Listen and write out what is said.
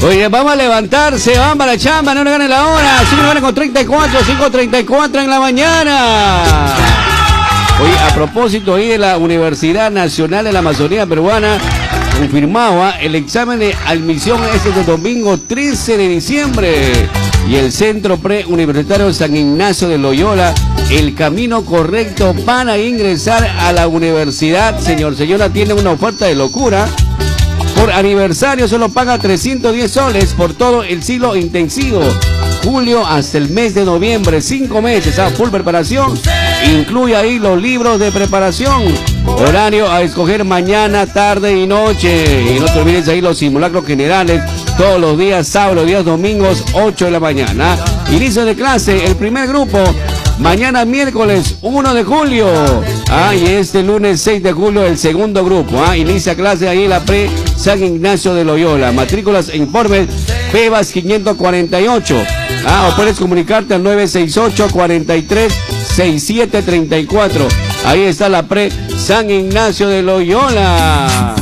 Oye, vamos a levantarse, vamos a la chamba, no le ganen la hora. 5:34, 5:34 en la mañana. Oye, a propósito ahí de la Universidad Nacional de la Amazonía Peruana, confirmaba el examen de admisión este domingo 13 de diciembre. Y el Centro Preuniversitario San Ignacio de Loyola, el camino correcto para ingresar a la universidad. Señora, tiene una oferta de locura. Por aniversario solo paga 310 soles por todo el ciclo intensivo. Julio hasta el mes de noviembre, 5 meses a full preparación. Incluye ahí los libros de preparación. Horario a escoger mañana, tarde y noche. Y no te olvides ahí los simulacros generales todos los días sábados, días domingos, 8 de la mañana. Inicio de clase, el primer grupo. Mañana miércoles 1 de julio. Y este lunes 6 de julio el segundo grupo. Inicia clase ahí la pre San Ignacio de Loyola. Matrículas e informes Pebas 548. O puedes comunicarte al 968-43-6734. Ahí está la pre San Ignacio de Loyola.